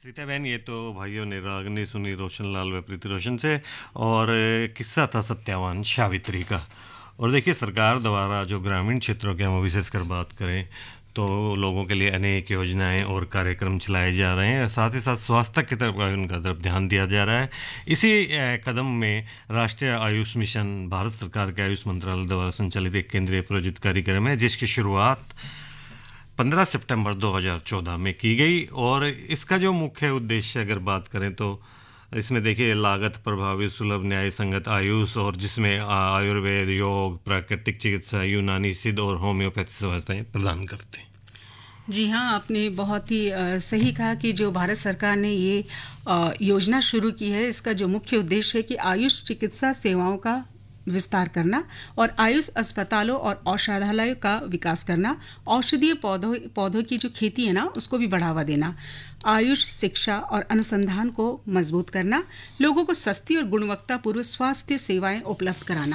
प्रीता बहन, ये तो भाइयों ने रागनी सुनी रोशन लाल व प्रीति रोशन से। और किस्सा था सत्यावान सावित्री का। और देखिए, सरकार द्वारा जो ग्रामीण क्षेत्रों के हम विशेषकर बात करें तो लोगों के लिए अनेक योजनाएं और कार्यक्रम चलाए जा रहे हैं। साथ ही साथ स्वास्थ्य की तरफ उनका तरफ ध्यान दिया जा रहा है। इसी कदम में राष्ट्रीय आयुष मिशन भारत सरकार के आयुष मंत्रालय द्वारा संचालित एक केंद्रीय प्रायोजित कार्यक्रम है, जिसकी शुरुआत 15 सितंबर 2014 में की गई। और इसका जो मुख्य उद्देश्य अगर बात करें तो इसमें देखिए, लागत प्रभावी सुलभ न्याय संगत आयुष, और जिसमें आयुर्वेद, योग, प्राकृतिक चिकित्सा, यूनानी सिद्ध और होम्योपैथी सेवाएं प्रदान करते हैं। जी हाँ, आपने बहुत ही सही कहा कि जो भारत सरकार ने ये योजना शुरू की है, इसका जो मुख्य उद्देश्य है कि आयुष चिकित्सा सेवाओं का विस्तार करना और आयुष अस्पतालों और औषधालयों का विकास करना, औषधीय पौधों की जो खेती है ना, उसको भी बढ़ावा देना, आयुष शिक्षा और अनुसंधान को मजबूत करना, लोगों को सस्ती और गुणवत्तापूर्ण स्वास्थ्य सेवाएं उपलब्ध कराना।